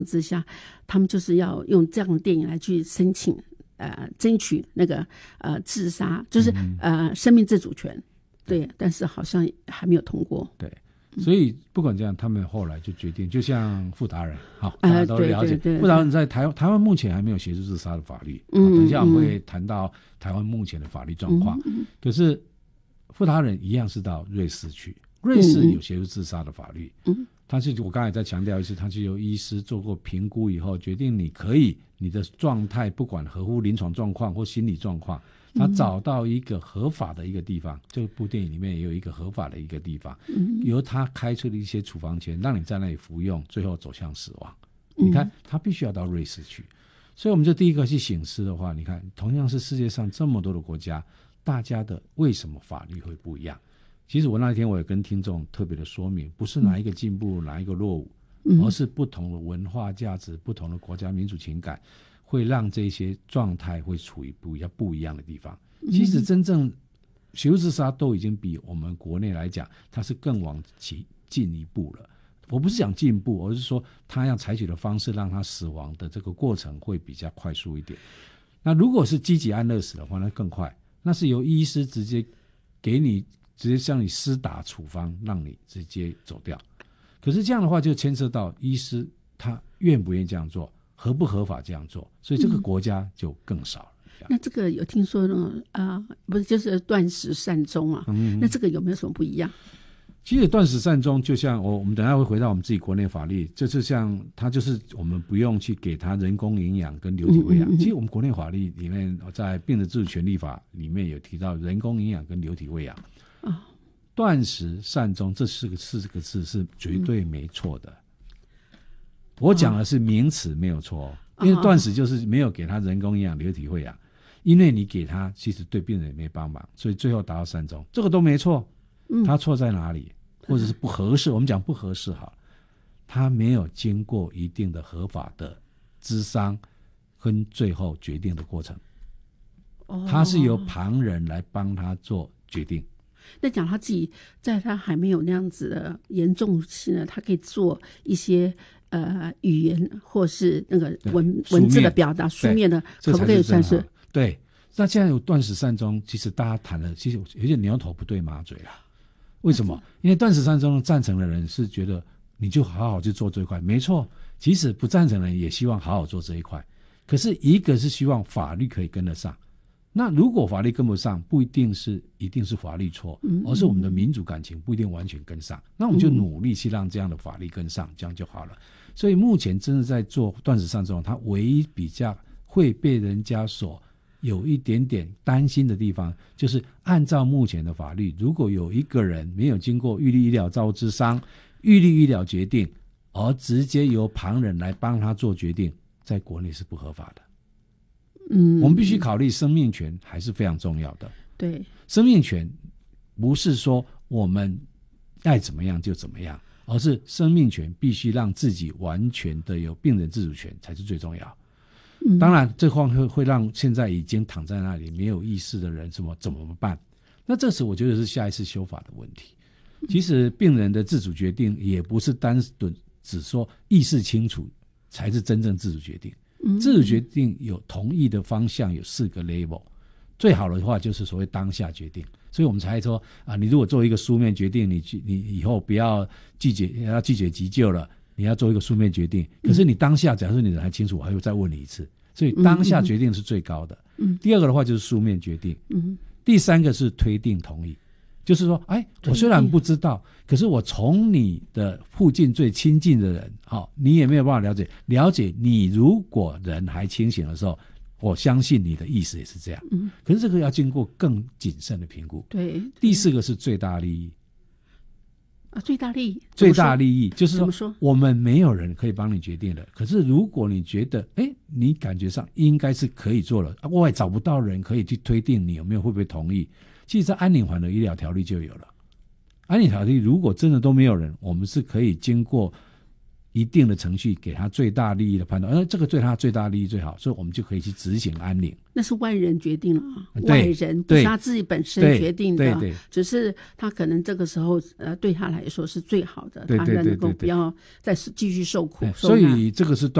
之下，他们就是要用这样的电影来去申请争取那个自杀，就是生命自主权。对，但是好像还没有通过。 对，所以不管这样，他们后来就决定，就像傅达人，好，大家都了解。傅达人在台湾目前还没有协助自杀的法律，等一下我们会谈到台湾目前的法律状况。可是傅达人一样是到瑞士去，瑞士有协助自杀的法律。他是我刚才再强调一次，他是由医师做过评估以后，决定你的状态不管合乎临床状况或心理状况。他找到一个合法的一个地方，这部电影里面也有一个合法的一个地方，由他开出的一些处方签，让你在那里服用，最后走向死亡。你看，他必须要到瑞士去，所以我们就第一个去省思的话，你看，同样是世界上这么多的国家，大家的为什么法律会不一样？其实我那天我也跟听众特别的说明，不是哪一个进步，哪一个落伍，而是不同的文化价值、不同的国家民主情感。会让这些状态会处于不一样的地方。其实真正协助自杀都已经比我们国内来讲，它是更往进一步了。我不是讲进步，而是说他要采取的方式让他死亡的这个过程会比较快速一点。那如果是积极安乐死的话，那更快，那是由医师直接向你施打处方，让你直接走掉。可是这样的话就牵涉到医师他愿不愿意这样做，合不合法这样做，所以这个国家就更少了。 那这个有听说呢不是就是断食善终啊？那这个有没有什么不一样？ 其实断食善终就像我们等一下会回到我们自己国内法律，就是像它就是我们不用去给它人工营养跟流体喂养。其实我们国内法律里面在病人自主权利法里面有提到人工营养跟流体喂养。断食善终这四个字是绝对没错的。我讲的是名词没有错，因为断食就是没有给他人工营养、流体喂养，因为你给他其实对病人也没帮忙，所以最后达到善终，这个都没错。他错在哪里？或者是不合适？我们讲不合适好了，他没有经过一定的合法的咨商跟最后决定的过程，他是由旁人来帮他做决定。 那讲他自己在他还没有那样子的严重性呢，他可以做一些语言或是那个文字的表达，书面的，可不可以算是？ 对，那现在有断食善终，其实大家谈了，其实有点牛头不对马嘴啦。为什么？因为断食善终赞成的人是觉得你就好好去做这一块，没错。即使不赞成的人也希望好好做这一块，可是一个是希望法律可以跟得上。那如果法律跟不上，不一定是法律错，而是我们的民主感情不一定完全跟上。那我们就努力去让这样的法律跟上，这样就好了。所以目前真的在做断食善终，它唯一比较会被人家所有一点点担心的地方，就是按照目前的法律，如果有一个人没有经过预立医疗照护咨商、预立医疗决定，而直接由旁人来帮他做决定，在国内是不合法的。我们必须考虑生命权还是非常重要的。 对， 生命权不是说我们爱怎么样就怎么样，而是生命权必须让自己完全的有病人自主权才是最重要。当然这会让现在已经躺在那里没有意识的人怎么办？那这时我觉得是下一次修法的问题。其实病人的自主决定也不是单纯只说意识清楚才是真正自主决定。自主决定有同意的方向有4个 level， 最好的话就是所谓当下决定。所以我们才说你如果做一个书面决定，你以后不要拒绝急救了，你要做一个书面决定。可是你当下假设你人还清楚，我还会再问你一次。所以当下决定是最高的。第二个的话就是书面决定。第三个是推定同意，就是说我虽然不知道，可是我从你的附近最亲近的人你也没有办法了解你如果人还清醒的时候，我相信你的意思也是这样。可是这个要经过更谨慎的评估。 对。 第4个是最大利益。 最大利益就是说我们没有人可以帮你决定的，可是如果你觉得你感觉上应该是可以做了，我也找不到人可以去推定你会不会同意。其实在安宁缓和医疗条例就有了。安宁条例如果真的都没有人，我们是可以经过一定的程序，给他最大利益的判断，这个对他最大利益最好，所以我们就可以去执行安领。 那是外人决定了啊，外人不是他自己本身决定的， 对， 只是他可能这个时候对他来说是最好的，他能够不要再继续受苦。 所以这个是